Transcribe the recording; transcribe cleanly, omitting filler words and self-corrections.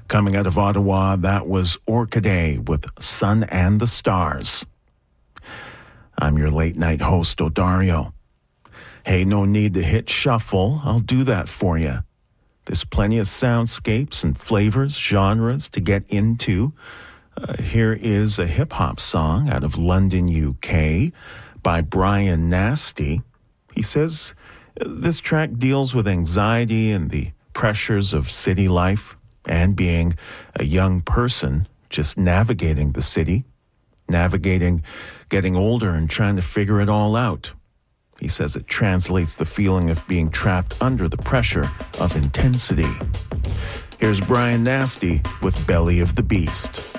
Coming out of Ottawa, that was Orchidea with Sun and the Stars. I'm your late night host, Odario. Hey, no need to hit shuffle. I'll do that for you. There's plenty of soundscapes and flavors, genres to get into. Here is a hip-hop song out of London, UK by Brian Nasty. He says this track deals with anxiety and the pressures of city life and being a young person just navigating the city, navigating getting older and trying to figure it all out. He says it translates the feeling of being trapped under the pressure of intensity. Here's Brian Nasty with Belly of the Beast.